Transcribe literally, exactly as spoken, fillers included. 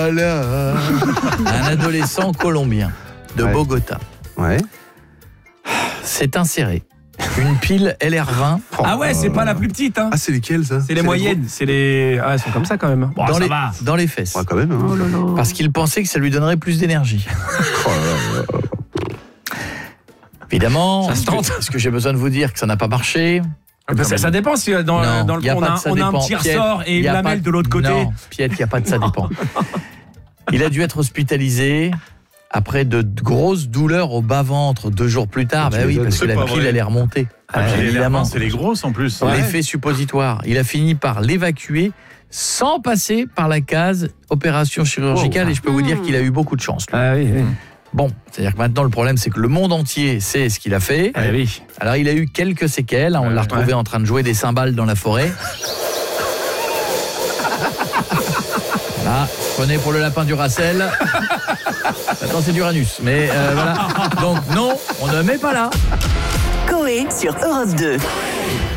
Voilà. Un adolescent colombien de ouais. Bogota Ouais. s'est inséré une pile L R vingt. Oh, ah ouais, c'est pas la plus petite. Hein. Ah, c'est lesquelles, ça? C'est les moyennes. C'est les. Ah, elles sont comme ça quand même. Bon, dans, ça les, va. dans les fesses. Ouais, quand même. Hein. Oh là là. Parce qu'il pensait que ça lui donnerait plus d'énergie. Oh là là. Évidemment, Ça se tente. est-ce que j'ai besoin de vous dire que ça n'a pas marché? Ben, ça, ça dépend si dans, Non, dans le y a on, pas a, de ça on a un dépend. petit Piet, ressort et y une a lamelle pas- de l'autre côté. Non, Piet, il n'y a pas de ça dépend. Il a dû être hospitalisé après de grosses douleurs au bas-ventre deux jours plus tard. Tu Bah oui, m'étonnes. parce que C'est la pas pile, vrai. elle est remontée. Ah, Euh, puis les évidemment. lèvres, c'est les grosses en plus. Ouais. L'effet suppositoire. Il a fini par l'évacuer sans passer par la case opération chirurgicale. Oh. Et je peux vous dire qu'il a eu beaucoup de chance. lui. Ah oui, oui. Bon, c'est-à-dire que maintenant, le problème, c'est que le monde entier sait ce qu'il a fait. Ah oui. Alors, il a eu quelques séquelles. On l'a retrouvé Ouais. en train de jouer des cymbales dans la forêt. Là, prenez pour le lapin du Racel. Maintenant, c'est d'Uranus. Mais euh, voilà. Donc, non, on ne met pas là. Coé sur Europe deux.